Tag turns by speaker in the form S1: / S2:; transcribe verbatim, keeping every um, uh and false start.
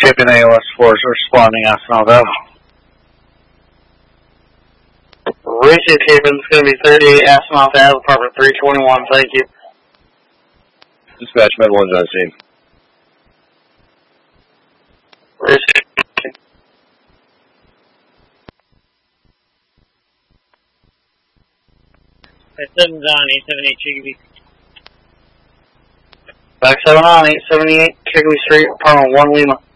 S1: Shipping A O S four is responding, Aspinall Ave.
S2: Richard Shipping is going to be thirty-eight Aspinall Ave, apartment three twenty-one, thank you.
S3: Dispatch Med one's on scene.
S2: Richard.
S4: seven's on, eight seventy-eight Chicopee.
S2: Back seven on, eight seventy-eight Chicopee Street, apartment one Lima.